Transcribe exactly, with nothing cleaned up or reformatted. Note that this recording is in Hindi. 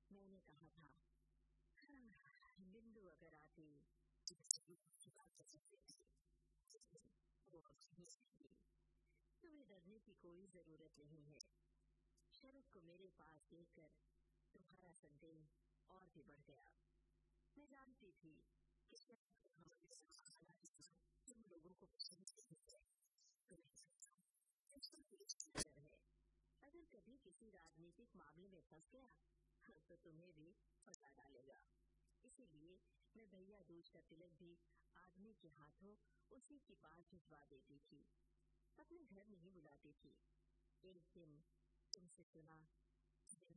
मैंने कहा था, बिंदु अगर आती वो तुम्हें डरने की कोई जरूरत नहीं है। शरद को मेरे पास देखकर तुम्हारा संदेह और भी बढ़ गया। मैं जानती थी कि तुम लोगों को पसंद है। अगर कभी किसी राजनीतिक मामले में फंस गया तो तुम्हें भी फंसा डालेगा। इसीलिए मैं भैया दूज का तिलक भी आदमी के हाथों उसी के पास भिजवा देती थी, अपने घर नहीं बुलाती थी। एक दिन तुमसे सुना